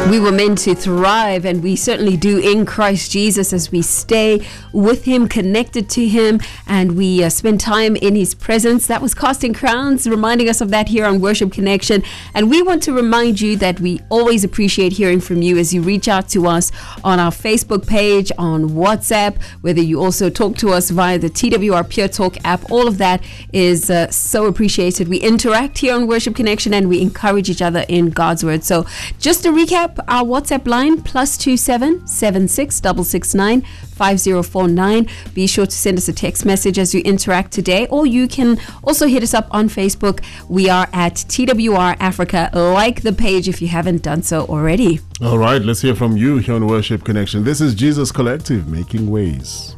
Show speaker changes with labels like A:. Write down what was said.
A: We were meant to thrive, and we certainly do in Christ Jesus as we stay with Him, connected to Him, and we spend time in His presence. That was Casting Crowns, reminding us of that here on Worship Connection. And we want to remind you that we always appreciate hearing from you as you reach out to us on our Facebook page, on WhatsApp, whether you also talk to us via the TWR Pure Talk app. All of that is so appreciated. We interact here on Worship Connection, and we encourage each other in God's Word. So just to recap, our WhatsApp line +27 76 669 5049. Be sure to send us a text message as you interact today, or you can also hit us up on Facebook. We are at TWR Africa. Like the page if you haven't done so already.
B: All right, let's hear from you here on Worship Connection. This is Jesus Collective, Making Ways.